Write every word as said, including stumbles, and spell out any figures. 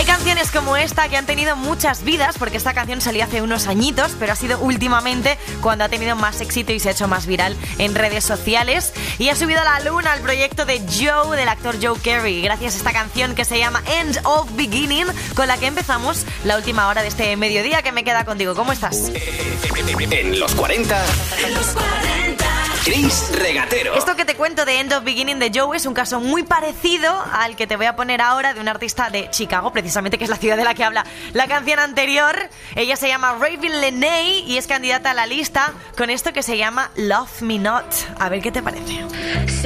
Hay canciones como esta que han tenido muchas vidas, porque esta canción salió hace unos añitos, pero ha sido últimamente cuando ha tenido más éxito y se ha hecho más viral en redes sociales. Y ha subido a la luna el proyecto de Joe, del actor Joe Carey, gracias a esta canción que se llama End of Beginning, con la que empezamos la última hora de este mediodía que me queda contigo. ¿Cómo estás? En los cuarenta, En los cuarenta. Chris Regatero. Esto que te cuento de End of Beginning de Joe es un caso muy parecido al que te voy a poner ahora de una artista de Chicago, precisamente, que es la ciudad de la que habla la canción anterior. Ella se llama Raven Lenae y es candidata a la lista con esto que se llama Love Me Not. A ver qué te parece.